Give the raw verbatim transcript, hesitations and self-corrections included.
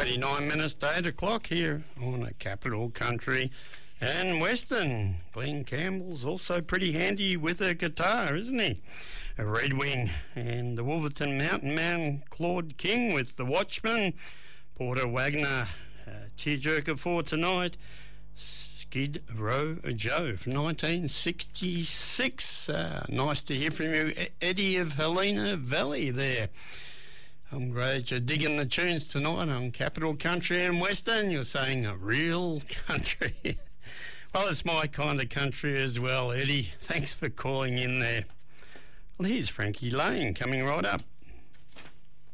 twenty-nine minutes to eight o'clock here on a Capital Country and Western. Glenn Campbell's also pretty handy with a guitar, isn't he? A Red Wing. And the Wolverton Mountain Man, Claude King with The Watchman. Porter Wagner, uh, tearjerker for tonight. Skid Row Joe from nineteen sixty-six. Uh, nice to hear from you, Eddie of Helena Valley there. I'm glad you're digging the tunes tonight on Capital Country and Western. You're saying a real country. Well, it's my kind of country as well, Eddie. Thanks for calling in there. Well, here's Frankie Lane coming right up.